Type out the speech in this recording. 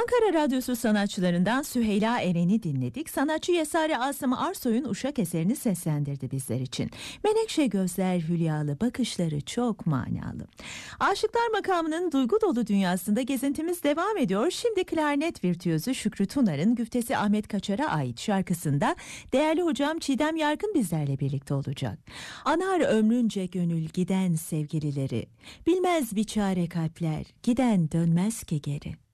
Ankara Radyosu sanatçılarından Süheyla Eren'i dinledik. Sanatçı Yesari Asım Arsoy'un Uşak eserini seslendirdi bizler için. Menekşe gözler, hülyalı bakışları çok manalı. Aşıklar makamının duygu dolu dünyasında gezintimiz devam ediyor. Şimdi klarnet virtüözü Şükrü Tunar'ın güftesi Ahmet Kaçar'a ait şarkısında değerli hocam Çiğdem Yarkın bizlerle birlikte olacak. Anar ömrünce gönül giden sevgilileri, bilmez biçare kalpler, giden dönmez ki geri.